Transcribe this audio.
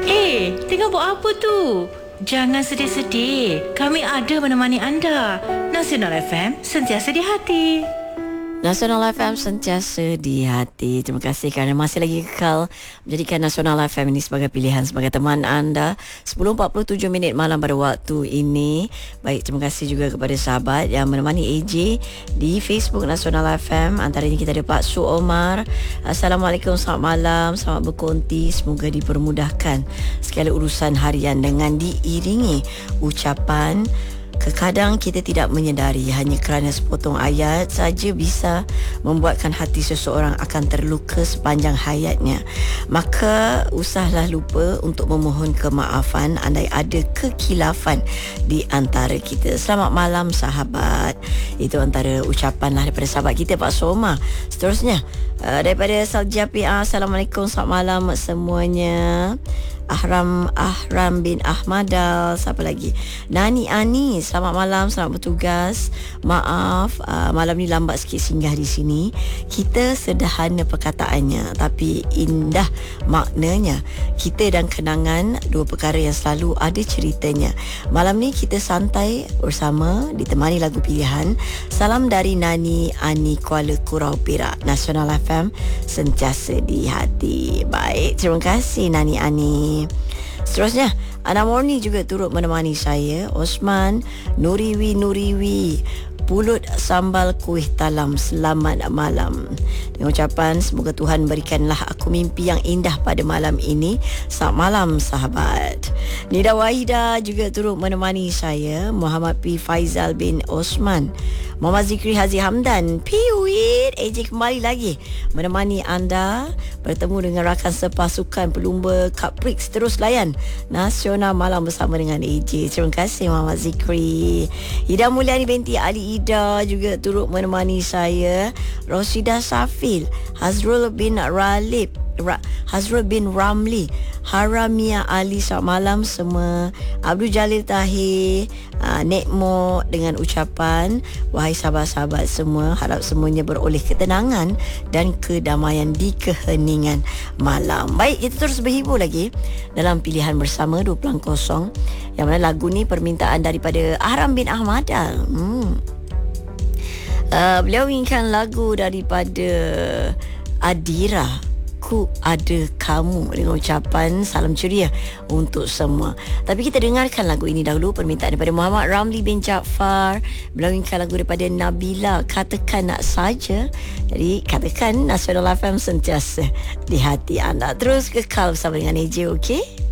Tengah buat apa tu? Jangan sedih-sedih. Kami ada menemani anda. Nasional FM, sentiasa di hati. Nasional FM sentiasa di hati. Terima kasih kerana masih lagi kekal menjadikan Nasional FM ini sebagai pilihan, sebagai teman anda. 10.47 minit malam pada waktu ini. Baik, terima kasih juga kepada sahabat yang menemani AJ di Facebook Nasional FM. Antaranya kita ada Pak Su Omar. Assalamualaikum, selamat malam, selamat berkonti. Semoga dipermudahkan segala urusan harian dengan diiringi ucapan. Kadang kita tidak menyedari hanya kerana sepotong ayat saja bisa membuatkan hati seseorang akan terluka sepanjang hayatnya. Maka usahlah lupa untuk memohon kemaafan andai ada kekhilafan di antara kita. Selamat malam sahabat. Itu antara ucapan lah daripada sahabat kita Pak Soma. Seterusnya daripada Salja PA, Assalamualaikum, selamat malam semuanya. Ahram bin Ahmadal. Siapa lagi? Nani Ani, selamat malam, selamat bertugas. Maaf, malam ni lambat sikit singgah di sini. Kita sederhana perkataannya tapi indah maknanya. Kita dan kenangan, dua perkara yang selalu ada ceritanya. Malam ni kita santai bersama, ditemani lagu pilihan. Salam dari Nani Ani, Kuala Kurau, Perak. Nasional FM sentiasa di hati. Baik, terima kasih Nani Ani. Seterusnya Ana Morni juga turut menemani saya. Osman Nuriwi Pulut Sambal Kuih Talam, selamat malam. Dengan ucapan semoga Tuhan berikanlah aku mimpi yang indah pada malam ini. Selamat malam sahabat. Nida Wahida juga turut menemani saya. Muhammad P. Faizal bin Osman, Muhammad Zikri Hazi Hamdan, Piwit AJ kembali lagi menemani anda. Bertemu dengan rakan sepasukan pelumba Cup Prix. Terus layan Nasional Malam bersama dengan AJ. Terima kasih Muhammad Zikri. Ida Mulyani binti Ali Ida juga turut menemani saya. Rosida Safil, Hazrul bin Ramli, Haramia Ali, selamat malam semua. Abdul Jalil Tahir, Nekmo dengan ucapan, wahai sahabat-sahabat semua, harap semuanya beroleh ketenangan dan kedamaian di keheningan malam. Baik, kita terus berhibur lagi dalam pilihan bersama 20.0, yang mana lagu ni permintaan daripada Ahram bin Ahmadal. Beliau inginkan lagu daripada Adira, Ku Ada Kamu, dengan ucapan salam ceria untuk semua. Tapi kita dengarkan lagu ini dahulu, permintaan daripada Muhammad Ramli bin Jaafar. Beliau inginkan lagu daripada Nabila, Katakan Nak Saja. Jadi katakan Nasional FM sentiasa di hati anda. Terus kekal bersama dengan AJ, okey?